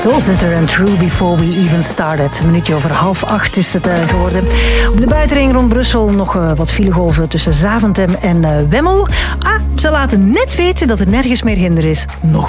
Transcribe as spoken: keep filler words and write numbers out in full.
Soul Sister and True Before We Even Started. Een minuutje over half acht is het uh, geworden. Op de buitenring rond Brussel nog uh, wat filegolven tussen Zaventem en uh, Wemmel. Ah, ze laten net weten dat er nergens meer hinder is. Nog